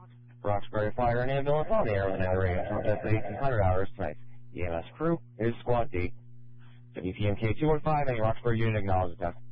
Roxbury Fire and Ambulance on the air with an area at 1800 hours tonight. EMS crew is Squad D. WPMK 215, any Roxbury unit acknowledged.